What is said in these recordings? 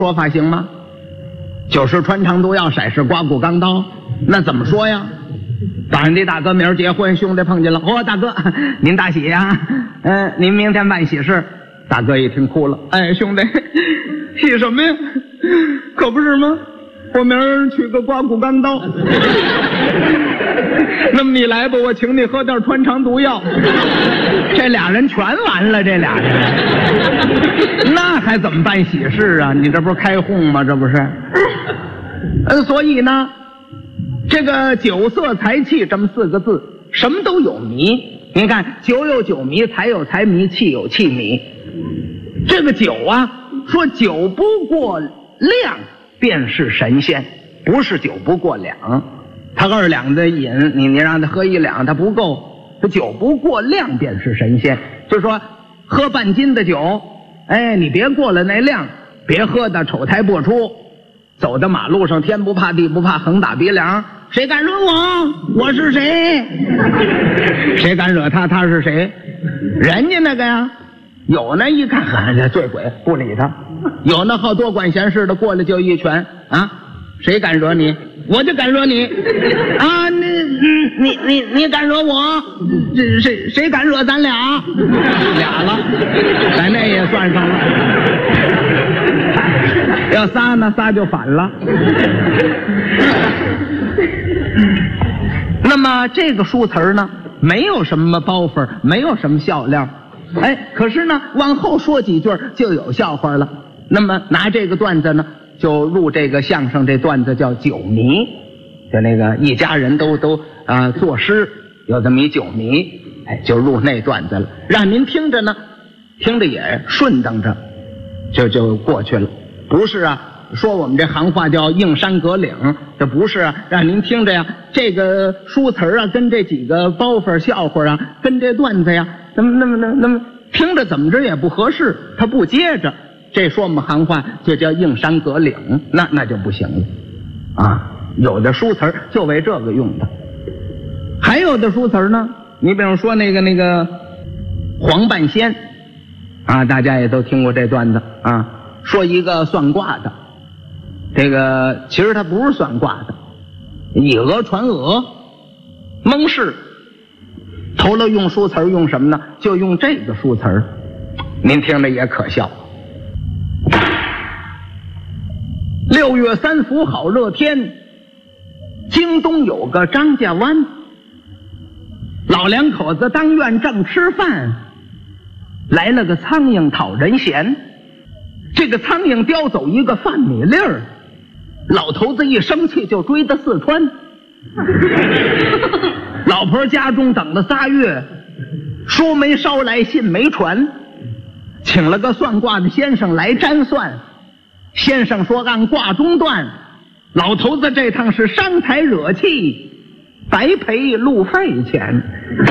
说法行吗？酒是穿肠毒药，色是刮骨钢刀，那怎么说呀？俺的大哥明儿结婚，兄弟碰见了，大哥您大喜呀，您明天办喜事。大哥一听哭了，兄弟喜什么呀？可不是吗？我明儿取个刮骨钢刀。那么你来吧，我请你喝点穿肠毒药。这俩人全完了，这俩人那还怎么办喜事啊？你这不是开哄吗？这不是。所以呢，这个酒色财气这么4个字，什么都有迷。您看，酒有酒迷，财有财迷，气有气迷。这个酒啊，说酒不过量便是神仙，不是酒不过两。他2两的饮，你让他喝1两，他不够。这酒不过量便是神仙，就说喝半斤的酒，你别过了那量，别喝的丑态播出，走到马路上天不怕地不怕，横打鼻梁，谁敢惹我，我是谁？谁敢惹他，他是谁？人家那个呀，有那一看这醉鬼不理他，有那好多管闲事的过来就一拳啊，谁敢惹你，我就敢惹你啊！你敢惹我，谁敢惹咱俩？俩了，咱那也算上了。要仨呢，3就反了。那么这个书词呢，没有什么包袱，没有什么笑料，可是呢，往后说几句就有笑话了。那么拿这个段子呢，就入这个相声这段子叫酒迷，就那个一家人都作诗，有这么一酒迷，就入那段子了，让您听着呢，听着也顺当着，就过去了。不是啊，说我们这行话叫硬山革岭，这不是啊，让您听着呀，这个书词啊，跟这几个包袱笑话啊，跟这段子呀，那么听着怎么着也不合适，他不接着。这说我们行话就叫硬山革岭，那就不行了啊！有的书词就为这个用的，还有的书词呢，你比如说那个黄半仙啊，大家也都听过这段子啊，说一个算卦的，这个其实他不是算卦的，以讹传讹，蒙氏头了用书词用什么呢？就用这个书词，您听着也可笑。6月3伏好热天，京东有个张家湾，老两口子当院正吃饭，来了个苍蝇讨人嫌。这个苍蝇叼走一个饭米粒儿，老头子一生气就追到四川。老婆家中等了3月，书没捎来，信没传，请了个算卦的先生来占算。先生说按卦中断，老头子这趟是伤财惹气，白赔路费钱。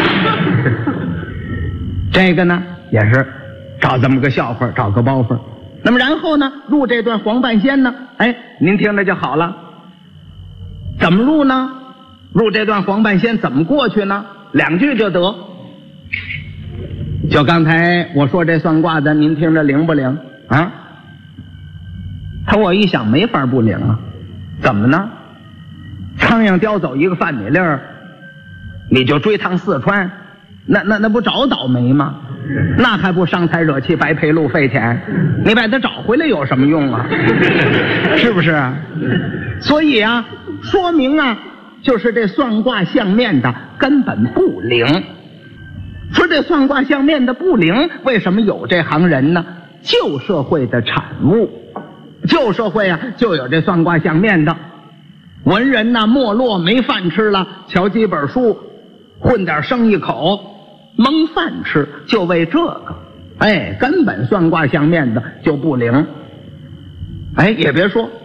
这个呢也是找这么个笑话，找个包袱。那么然后呢，入这段黄半仙呢，您听着就好了。怎么入呢？入这段黄半仙怎么过去呢？2句就得。就刚才我说这算卦的，您听着灵不灵啊？我一想没法不灵啊，怎么呢？苍蝇叼走一个饭米粒儿，你就追趟四川，那不找倒霉吗？那还不伤财惹气，白赔路费钱？你把它找回来有什么用啊？是不是？所以啊，说明啊，就是这算卦相面的根本不灵。说这算卦相面的不灵，为什么有这行人呢？旧社会的产物。旧社会啊，就有这算卦相面的文人呐，没落没饭吃了，瞧几本书，混点生一口，蒙饭吃，就为这个。根本算卦相面的就不灵。也别说，